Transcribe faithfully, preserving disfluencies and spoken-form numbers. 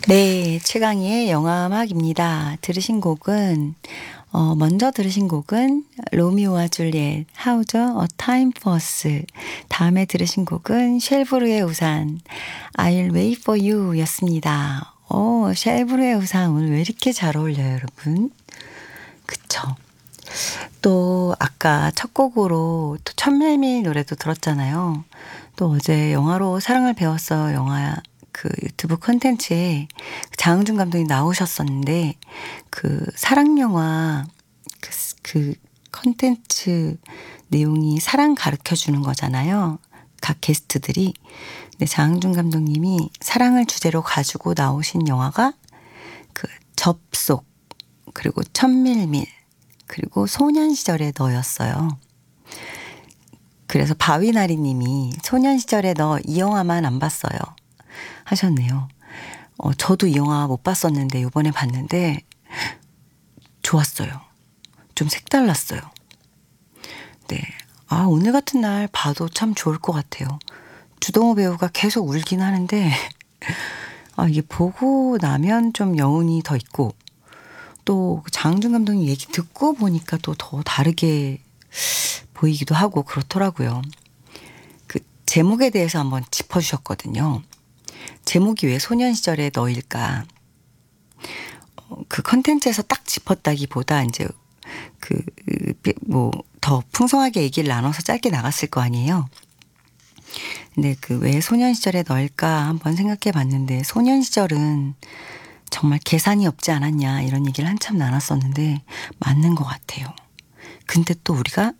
네. 최강희의 영화음악입니다. 들으신 곡은 어 먼저 들으신 곡은 로미오와 줄리엣 하우죠? A Time for Us. 다음에 들으신 곡은 쉘브르의 우산 I'll wait for you 였습니다. 어 쉘브르의 우산 오늘 왜 이렇게 잘 어울려요 여러분. 그쵸. 또 아까 첫 곡으로 또 천밀밀 노래도 들었잖아요. 또 어제 영화로 사랑을 배웠어 영화 그 유튜브 콘텐츠에 장항준 감독이 나오셨었는데 그 사랑 영화 그 그 콘텐츠 내용이 사랑 가르쳐 주는 거잖아요. 각 게스트들이. 근데 장항준 감독님이 사랑을 주제로 가지고 나오신 영화가 그 접속 그리고 천밀밀 그리고 소년 시절의 너였어요. 그래서 바위나리 님이 소년 시절의 너 이 영화만 안 봤어요 하셨네요. 어 저도 이 영화 못 봤었는데 요번에 봤는데 좋았어요. 좀 색달랐어요. 네. 아 오늘 같은 날 봐도 참 좋을 것 같아요. 주동호 배우가 계속 울긴 하는데 아 이게 보고 나면 좀 여운이 더 있고 또 장항준 감독님 얘기 듣고 보니까 또 더 다르게 보이기도 하고 그렇더라고요. 그 제목에 대해서 한번 짚어 주셨거든요. 제목이 왜 소년 시절의 너일까? 어 그 콘텐츠에서 딱 짚었다기보다 인제 그 뭐 더 풍성하게 얘기를 나눠서 짧게 나갔을 거 아니에요. 근데 그 '왜 소년 시절의 너일까?' 한번 생각해 봤는데 소년 시절은 정말 계산이 없지 않았냐 이런 얘기를 한참 나눴었는데 맞는 것 같아요. 근데 또 우리가